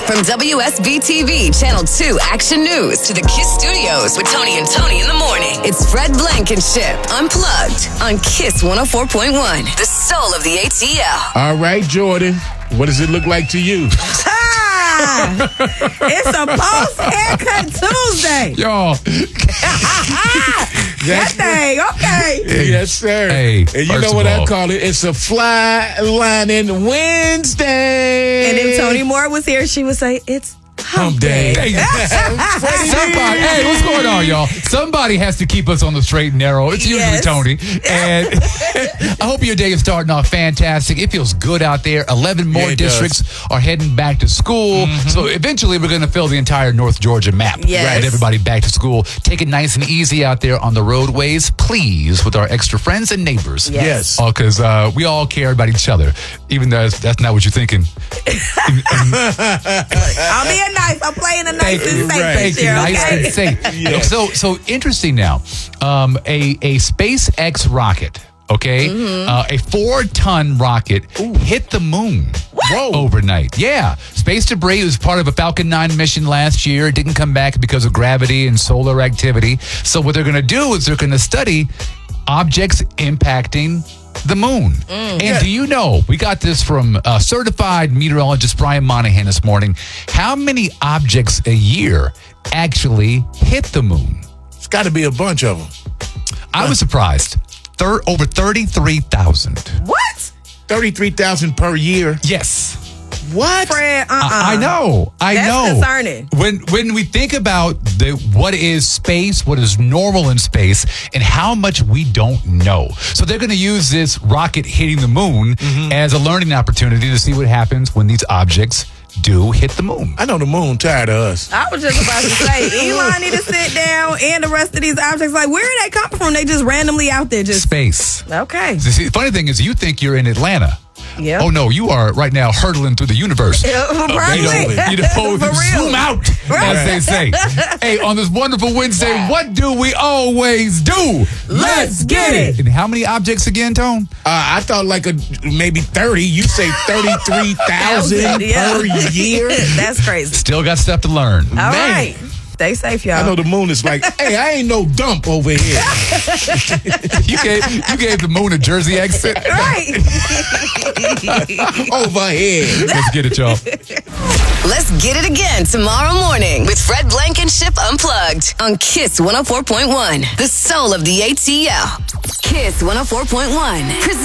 From WSB-TV Channel 2 Action News to the KISS Studios with Tony and Tony in the morning. It's Fred Blankenship Unplugged on KISS 104.1, the soul of the ATL. All right, Jordan, what does it look like to you? It's a post-haircut Tuesday. Y'all. That thing, okay. Yes, sir. Hey, and you know what I call it? It's a fly lining Wednesday. And if Tony Moore was here, she would say, it's hump day. Hey, somebody, hey, what's going on, y'all? Somebody has to keep us on the straight and narrow. It's usually Tony. And I hope your day is starting off fantastic. It feels good out there. 11 more districts are heading back to school. So eventually we're going to fill the entire North Georgia map. Yes. Right, everybody back to school. Take it nice and easy out there on the roadways, please, with our extra friends and neighbors. Yes. Because we all care about each other, even though that's not what you're thinking. I'm being nice. I'm playing a nice and safe Thank this you. year, Nice okay? and safe. Yes. So interesting now. A SpaceX rocket, okay? A 4-ton rocket hit the moon. Overnight. Yeah. Space debris was part of a Falcon 9 mission last year. It didn't come back because of gravity and solar activity. So what they're going to do is they're going to study objects impacting the moon. And do you know, we got this from certified meteorologist Brian Monahan this morning, how many objects a year actually hit the moon? It's got to be a bunch of them. I was surprised. Over 33,000. What? 33,000 per year. Yes. What? Fred, I know. That's concerning. When we think about what is space, what is normal in space, and how much we don't know. So they're going to use this rocket hitting the moon as a learning opportunity to see what happens when these objects do hit the moon. I know the moon tired of us. I was just about to say, Elon need to sit down and the rest of these objects, like, where did they come from? They just randomly out there just... Space. Okay. See, the funny thing is you think you're in Atlanta. Yeah. Oh, no, you are right now hurtling through the universe. Probably. You know, For real. zoom out, as they say. Hey, on this wonderful Wednesday, what do we always do? Let's get it. And how many objects again, Tone? I thought like maybe 30. You say 33,000 Yeah. per year. That's crazy. Still got stuff to learn. All right. Stay safe, y'all. I know the moon is like, hey, I ain't no dump over here. You gave the moon a Jersey accent. Right. Over here. Let's get it, y'all. Let's get it again tomorrow morning with Fred Blankenship Unplugged on KISS 104.1, the soul of the ATL. KISS 104.1.